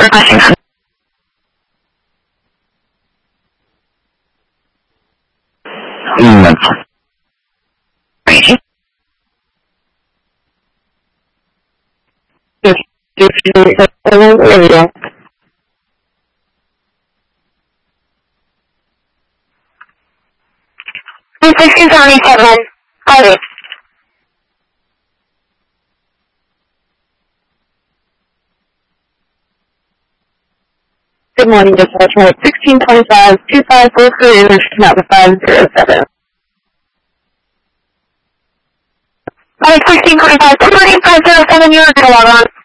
requesting. Area. 1677. Harvey. Good morning, dispatch. 1625, 2543, intersection out 507. Hi, 1625, 23507, you're going to log on.